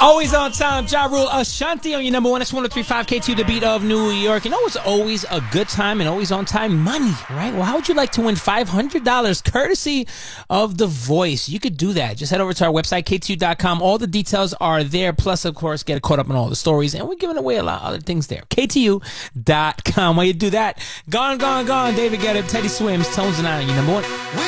Always on time, Ja Rule, Ashanti on your number one. It's 103.5 K2, the beat of New York. You know it's always a good time and always on time? Money, right? Well, how would you like to win $500 courtesy of The Voice? You could do that. Just head over to our website, KTU.com. All the details are there. Plus, of course, get caught up on all the stories. And we're giving away a lot of other things there. KTU.com. While you do that, gone. David Guetta, Teddy Swims, Tones and I on your number one.